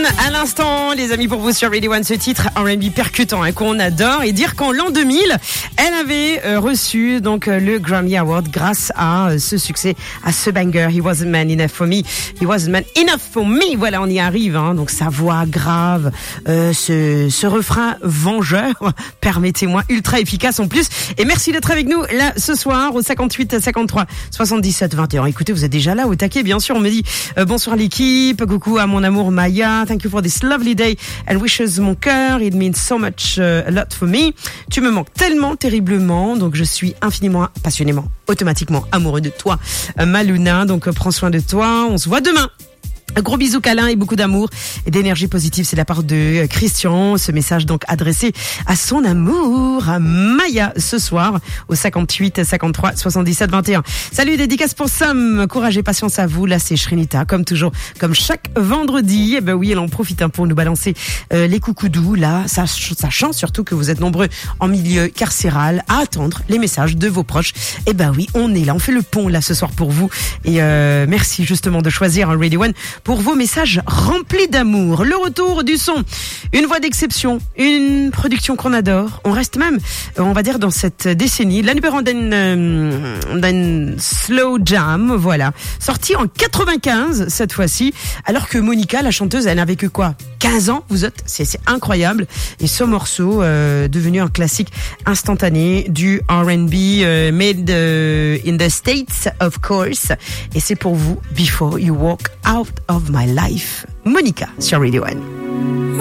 à l'instant, les amis, pour vous sur Radio One, ce titre R&B percutant qu'on adore, et dire qu'en l'an 2000, elle avait reçu donc le Grammy Award grâce à ce succès, à ce banger He Wasn't Man Enough For Me. He Wasn't Man Enough For Me. Voilà, on y arrive. Donc sa voix grave, ce refrain vengeur, permettez-moi, ultra efficace en plus. Et merci d'être avec nous là ce soir au 58 53 77 21. Écoutez, vous êtes déjà là au taquet, bien sûr. On me dit bonsoir l'équipe, coucou à mon amour Maya, thank you for this lovely day and wishes mon cœur, it means so much a lot for me. Tu me manques tellement terriblement, donc je suis infiniment, passionnément, automatiquement amoureux de toi, Maluna. Donc prends soin de toi, on se voit demain. Un gros bisou câlin et beaucoup d'amour et d'énergie positive, c'est de la part de Christian. Ce message donc adressé à son amour, à Maya, ce soir au 58 53 77 21. Salut, dédicace pour Sam, courage et patience à vous. Là c'est Shrinita, comme toujours, comme chaque vendredi. Eh ben oui, elle en profite pour nous balancer les coucous doux. Là, sachant surtout que vous êtes nombreux en milieu carcéral à attendre les messages de vos proches. Eh ben oui, on est là, on fait le pont là ce soir pour vous. Et merci justement de choisir un Radio One pour vos messages remplis d'amour. Le retour du son, une voix d'exception, une production qu'on adore. On reste même, on va dire, dans cette décennie. La numéro d'un slow jam, voilà. Sorti en 95, cette fois-ci, alors que Monica, la chanteuse, elle n'avait que quoi, 15 ans, vous êtes, c'est incroyable. Et ce morceau, devenu un classique instantané du R&B, made in the States, of course. Et c'est pour vous, Before You Walk Out of My Life, Monica sur Radio One.